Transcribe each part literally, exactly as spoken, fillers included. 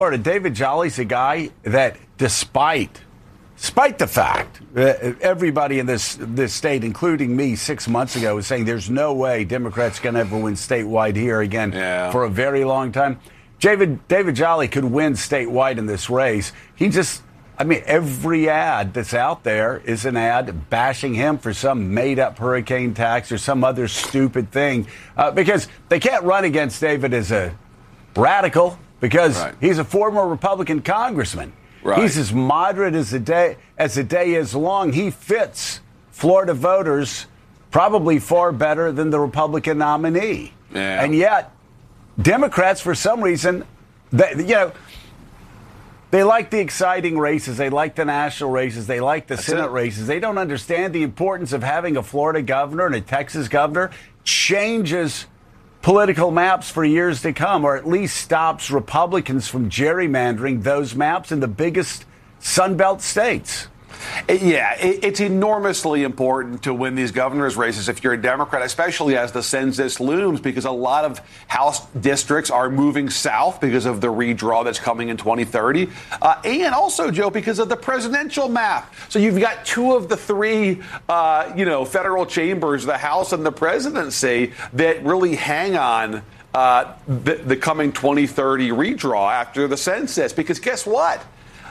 David Jolly's a guy that, despite, despite the fact that everybody in this this state, including me, six months ago, was saying there's no way Democrats can ever win statewide here again yeah. for a very long time. David David Jolly could win statewide in this race. He just, I mean, every ad that's out there is an ad bashing him for some made-up hurricane tax or some other stupid thing, uh, because they can't run against David as a radical. Because right. he's a former Republican congressman. Right. He's as moderate as the day as the day is long. He fits Florida voters probably far better than the Republican nominee. Yeah. And yet, Democrats, for some reason, they, you know, they like the exciting races. They like the national races. They like the That's Senate it. races. They don't understand the importance of having a Florida governor and a Texas governor changes political maps for years to come, or at least stops Republicans from gerrymandering those maps in the biggest Sunbelt states. Yeah, it's enormously important to win these governor's races if you're a Democrat, especially as the census looms, because a lot of House districts are moving south because of the redraw that's coming in twenty thirty. Uh, and also, Joe, because of the presidential map. So you've got two of the three, uh, you know, federal chambers, the House and the presidency, that really hang on uh, the, the coming twenty thirty redraw after the census. Because guess what?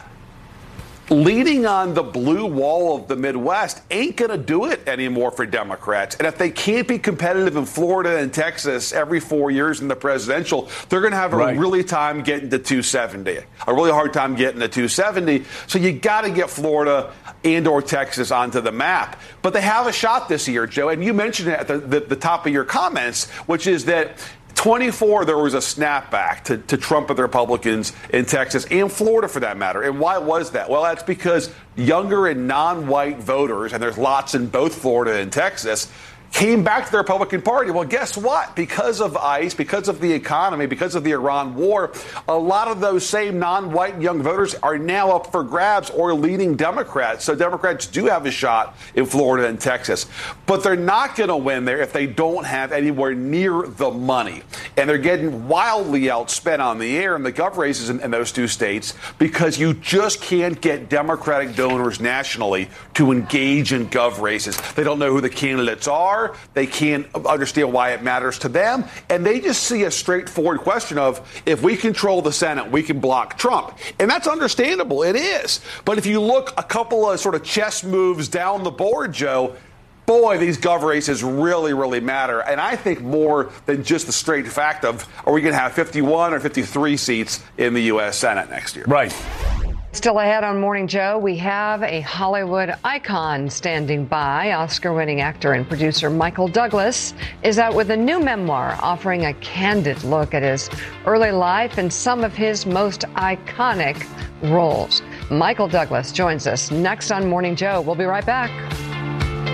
Leading on the blue wall of the Midwest ain't going to do it anymore for Democrats. And if they can't be competitive in Florida and Texas every four years in the presidential, they're going to have a right. really time getting to two seventy, a really hard time getting to two seventy. So you got to get Florida and or Texas onto the map. But they have a shot this year, Joe. And you mentioned it at the, the, the top of your comments, which is that twenty-four, there was a snapback to, to Trump and the Republicans in Texas and Florida, for that matter. And why was that? Well, that's because younger and non-white voters, and there's lots in both Florida and Texas, came back to the Republican Party. Well, guess what? Because of ICE, because of the economy, because of the Iran war, a lot of those same non-white young voters are now up for grabs or leading Democrats. So Democrats do have a shot in Florida and Texas. But they're not going to win there if they don't have anywhere near the money. And they're getting wildly outspent on the air in the gov races in, in those two states because you just can't get Democratic donors nationally to engage in gov races. They don't know who the candidates are. They can't understand why it matters to them. And they just see a straightforward question of, if we control the Senate, we can block Trump. And that's understandable. It is. But if you look a couple of sort of chess moves down the board, Joe, boy, these gov races really, really matter. And I think more than just the straight fact of, are we going to have fifty-one or fifty-three seats in the U S Senate next year? Right. Still ahead on Morning Joe, we have a Hollywood icon standing by. Oscar-winning actor and producer Michael Douglas is out with a new memoir offering a candid look at his early life and some of his most iconic roles. Michael Douglas joins us next on Morning Joe. We'll be right back.